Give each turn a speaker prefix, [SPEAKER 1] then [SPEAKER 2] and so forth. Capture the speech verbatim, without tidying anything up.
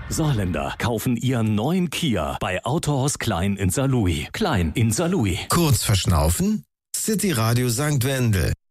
[SPEAKER 1] Saarländer kaufen ihren neuen Kia bei Autohaus Klein in Saarlouis. Klein in Saarlouis.
[SPEAKER 2] Kurz verschnaufen? City Radio Sankt Wendel.